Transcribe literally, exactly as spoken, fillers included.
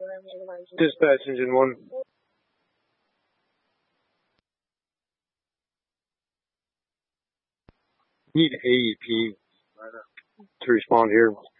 Dispatch engine one. Need A E P to respond here.